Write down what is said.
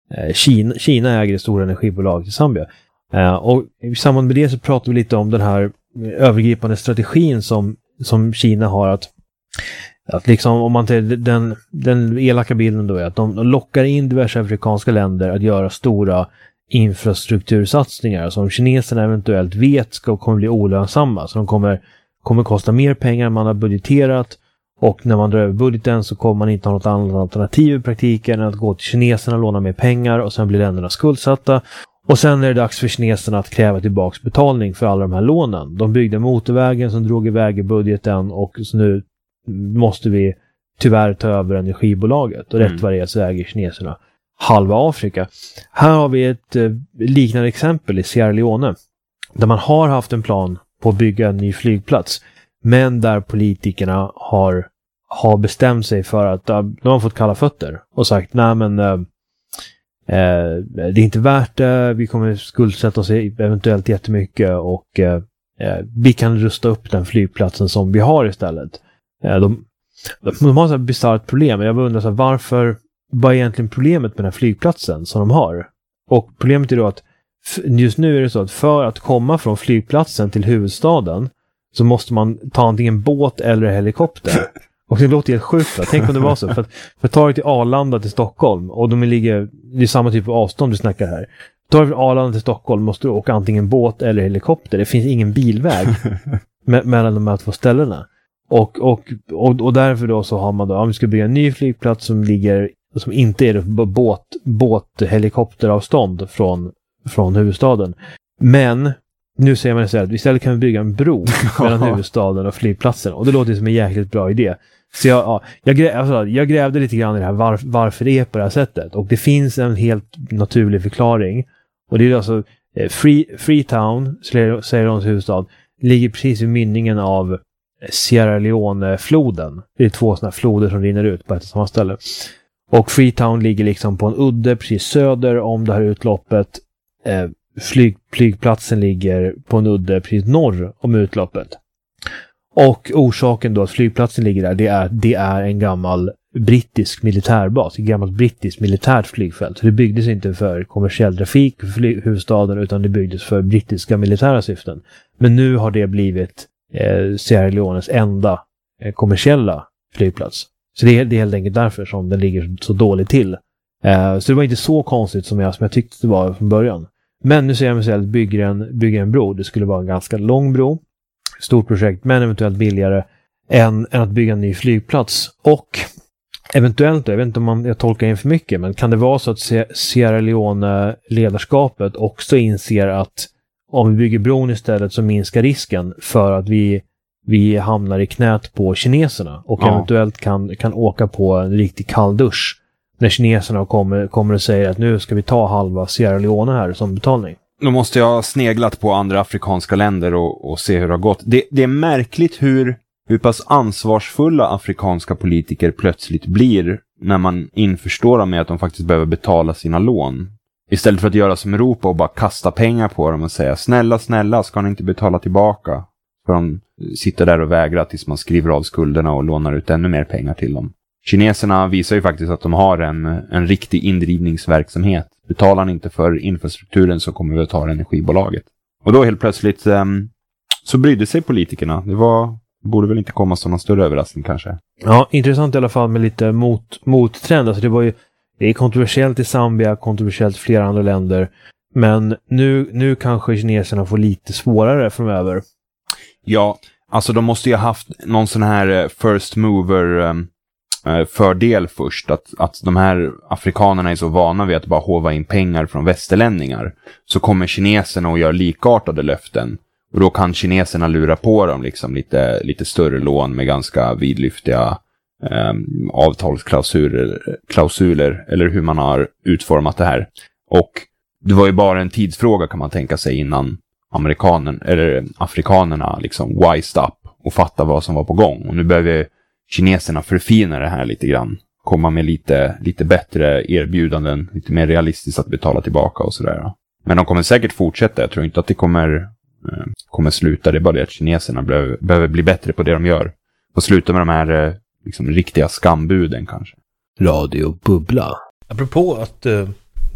Kina äger det stora energibolaget i Zambia. Och i samband med det så pratar vi lite om den här övergripande strategin som Kina har att liksom, om man tar den elaka bilden då är att de lockar in diverse afrikanska länder att göra stora infrastruktursatsningar som kineserna eventuellt vet kommer bli olönsamma. Så de kommer kosta mer pengar än man har budgeterat, och när man drar över budgeten så kommer man inte ha något annat alternativ i praktiken än att gå till kineserna och låna mer pengar, och sen blir länderna skuldsatta. Och sen är det dags för kineserna att kräva tillbaks betalning för alla de här lånen. De byggde motorvägen som drog iväg i budgeten, och så nu måste vi tyvärr ta över energibolaget. Och rätt vad det är så äger kineserna halva Afrika. Här har vi ett liknande exempel i Sierra Leone, där man har haft en plan på att bygga en ny flygplats, men där politikerna har bestämt sig för att de har fått kalla fötter och sagt nej men det är inte värt det, vi kommer skuldsätta oss eventuellt jättemycket, och vi kan rusta upp den flygplatsen som vi har istället. De har så här bisarrt problem. Jag undrar så här, vad är egentligen problemet med den här flygplatsen som de har? Och problemet är då att just nu är det så att för att komma från flygplatsen till huvudstaden så måste man ta antingen båt eller helikopter. Och det låter helt sjukt. Tänk om det var så. För att ta dig till Arlanda till Stockholm, och det är samma typ av avstånd du snackar här. Tar du från Arlanda till Stockholm måste du åka antingen båt eller helikopter. Det finns ingen bilväg mellan de här två ställena. Och därför då så har man då, om vi ska bygga en ny flygplats som inte är båt-helikopteravstånd från huvudstaden. Men nu säger man så här att istället kan vi bygga en bro mellan huvudstaden och flygplatsen. Och det låter som en jäkligt bra idé. Så jag grävde lite grann i det här varför det är på det här sättet. Och det finns en helt naturlig förklaring. Och det är alltså Freetown, Sierra Leones huvudstad, ligger precis i mynningen av Sierra Leone-floden. Det är två sådana floder som rinner ut på ett och samma ställe. Och Freetown ligger liksom på en udde precis söder om det här utloppet. Flygplatsen ligger på en udde precis norr om utloppet. Och orsaken då att flygplatsen ligger där, det är en gammal brittisk militärbas, ett gammalt brittiskt militärt flygfält. Så det byggdes inte för kommersiell trafik för huvudstaden, utan det byggdes för brittiska militära syften. Men nu har det blivit Sierra Leones enda kommersiella flygplats. Så det är helt enkelt därför som den ligger så dåligt till. Så det var inte så konstigt som jag tyckte det var från början. Men nu ser jag mig själv bygger en bro. Det skulle vara en ganska lång bro. Stort projekt, men eventuellt billigare än att bygga en ny flygplats. Och eventuellt, jag vet inte om jag tolkar in för mycket, men kan det vara så att Sierra Leone-ledarskapet också inser att om vi bygger bron istället så minskar risken för att vi hamnar i knät på kineserna och eventuellt kan åka på en riktig kall dusch när kineserna kommer och säger att nu ska vi ta halva Sierra Leone här som betalning. Då måste jag ha sneglat på andra afrikanska länder och se hur det har gått. Det är märkligt hur pass ansvarsfulla afrikanska politiker plötsligt blir när man införstår med att de faktiskt behöver betala sina lån. Istället för att göra som Europa och bara kasta pengar på dem och säga snälla, ska ni inte betala tillbaka? För de sitter där och vägrar tills man skriver av skulderna och lånar ut ännu mer pengar till dem. Kineserna visar ju faktiskt att de har en riktig indrivningsverksamhet. Betalar ni inte för infrastrukturen så kommer vi att ta energibolaget. Och då helt plötsligt så brydde sig politikerna. Borde väl inte komma som någon större överraskning kanske. Ja, intressant i alla fall med lite mottrend. Alltså det är kontroversiellt i Zambia, kontroversiellt i flera andra länder. Men nu kanske kineserna får lite svårare framöver. Ja, alltså de måste ju ha haft någon sån här first mover fördel först. Att de här afrikanerna är så vana vid att bara hova in pengar från västerlänningar. Så kommer kineserna och gör likartade löften. Och då kan kineserna lura på dem liksom lite större lån med ganska vidlyftiga avtalsklausuler eller hur man har utformat det här. Och det var ju bara en tidsfråga kan man tänka sig innan afrikanerna liksom wised up och fatta vad som var på gång. Och nu behöver kineserna förfina det här lite grann. Komma med lite bättre erbjudanden, lite mer realistiskt att betala tillbaka och sådär. Men de kommer säkert fortsätta. Jag tror inte att det kommer sluta. Det är bara det att kineserna behöver bli bättre på det de gör. Och sluta med de här liksom riktiga skambuden kanske. Radio Bubbla. Apropå att